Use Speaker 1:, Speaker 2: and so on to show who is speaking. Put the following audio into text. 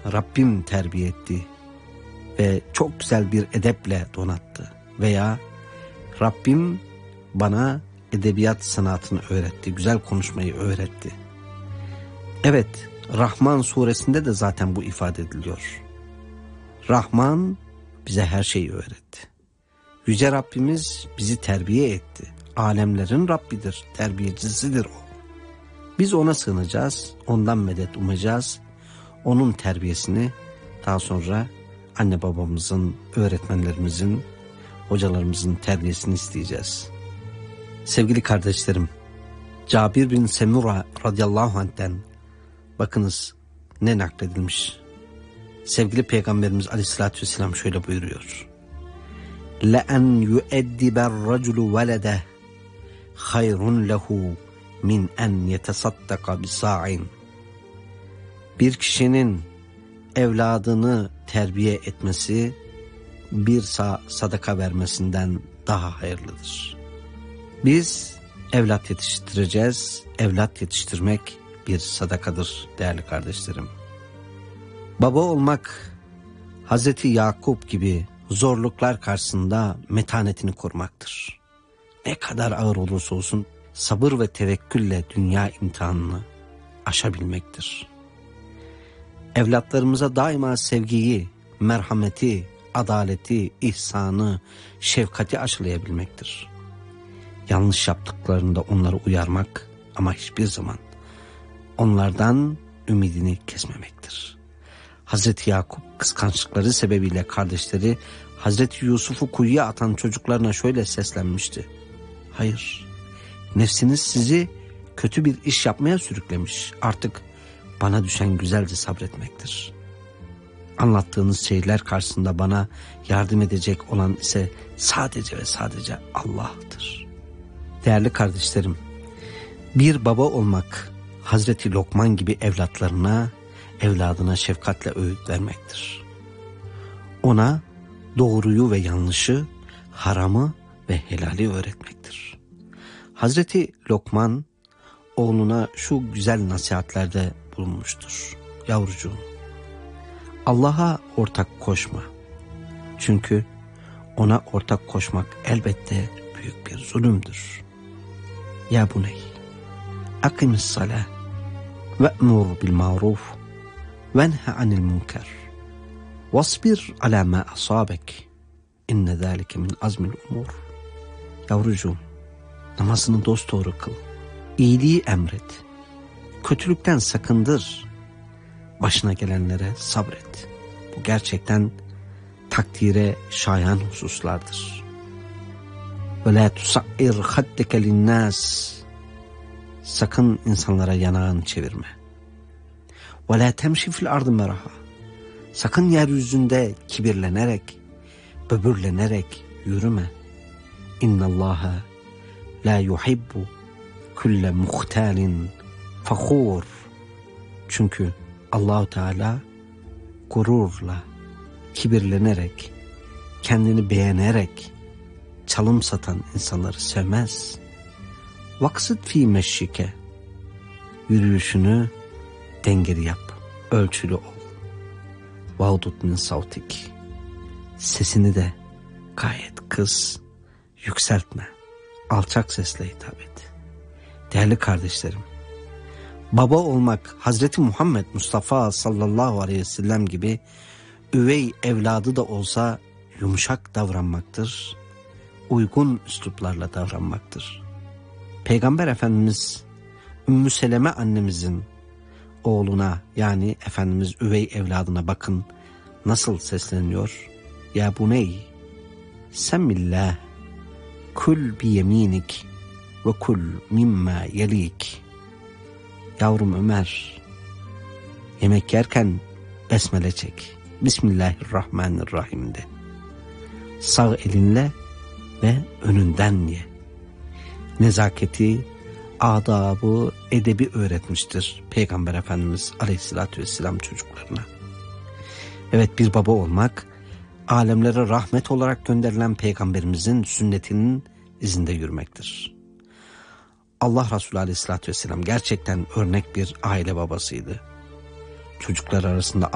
Speaker 1: Rabbim terbiye etti ve çok güzel bir edeple donattı. Veya Rabbim bana edebiyat sanatını öğretti, güzel konuşmayı öğretti. Evet, Rahman suresinde de zaten bu ifade ediliyor. Rahman bize her şeyi öğretti. Yüce Rabbimiz bizi terbiye etti. Alemlerin Rabbidir, terbiyecisidir o. Biz ona sığınacağız, ondan medet umacağız. Onun terbiyesini daha sonra anne babamızın, öğretmenlerimizin, hocalarımızın terbiyesini isteyeceğiz. Sevgili kardeşlerim, Cabir bin Semura radıyallahu anh'ten bakınız ne nakledilmiş. Sevgili Peygamberimiz aleyhissalatü vesselam şöyle buyuruyor. لَاَنْ يُؤَدِّبَ الرَّجُلُ وَلَدَهُ خَيْرٌ لَهُ مِنْ اَنْ يَتَصَدَّقَ بِسَاعٍ. Bir kişinin evladını terbiye etmesi bir sağ sadaka vermesinden daha hayırlıdır. Biz evlat yetiştireceğiz. Evlat yetiştirmek bir sadakadır değerli kardeşlerim. Baba olmak Hazreti Yakup gibi zorluklar karşısında metanetini korumaktır. Ne kadar ağır olursa olsun sabır ve tevekkülle dünya imtihanını aşabilmektir. Evlatlarımıza daima sevgiyi, merhameti, adaleti, ihsanı, şefkati aşılayabilmektir. Yanlış yaptıklarında onları uyarmak ama hiçbir zaman onlardan ümidini kesmemektir. Hazreti Yakup kıskançlıkları sebebiyle kardeşleri Hazreti Yusuf'u kuyuya atan çocuklarına şöyle seslenmişti. Hayır, nefsiniz sizi kötü bir iş yapmaya sürüklemiş. Artık bana düşen güzelce sabretmektir. Anlattığınız şeyler karşısında bana yardım edecek olan ise sadece ve sadece Allah'tır. Değerli kardeşlerim, bir baba olmak Hazreti Lokman gibi evladına şefkatle öğüt vermektir. Ona doğruyu ve yanlışı, haramı ve helali öğretmektir. Hazreti Lokman oğluna şu güzel nasihatlerde bulunmuştur. Yavrucuğum, Allah'a ortak koşma. Çünkü ona ortak koşmak elbette büyük bir zulümdür. Ya buney, akimis salah ve'mur bil maruf venhe anil münker vasbir ala ma asabek inne zâlike min azmil umur. Yavrucuğum, namazını dosdoğru kıl. İyiliği emret. Kötülükten sakındır. Başına gelenlere sabret. Bu gerçekten takdire şayan hususlardır. Ve la tusair haddeke linnâs. Sakın insanlara yanağını çevirme. Ve la temşi fil ardı meraha. Sakın yeryüzünde kibirlenerek, böbürlenerek yürüme. İnnallâhe la yuhibbu kulle muhtalin fakhur. Çünkü Allah-u Teala gururla, kibirlenerek, kendini beğenerek çalım satan insanları sevmez. Vaksit fi meşşike. Yürüyüşünü dengeli yap, ölçülü ol. Vağdut min savtik. Sesini de gayet kıs, yükseltme. Alçak sesle hitap et. Değerli kardeşlerim, baba olmak Hazreti Muhammed Mustafa sallallahu aleyhi ve sellem gibi üvey evladı da olsa yumuşak davranmaktır. Uygun üsluplarla davranmaktır. Peygamber Efendimiz Ümmü Seleme annemizin oğluna, yani Efendimiz üvey evladına bakın nasıl sesleniyor. Ya buney semmillah kul bi yeminik ve kul mimma yelik. Yavrum Ömer, yemek yerken besmele çek. Bismillahirrahmanirrahim de. Sağ elinle ve önünden ye. Nezaketi, adabı, edebi öğretmiştir Peygamber Efendimiz aleyhissalatü vesselam çocuklarına. Evet, bir baba olmak, alemlere rahmet olarak gönderilen Peygamberimizin sünnetinin izinde yürümektir. Allah Resulü aleyhissalatü vesselam gerçekten örnek bir aile babasıydı. Çocuklar arasında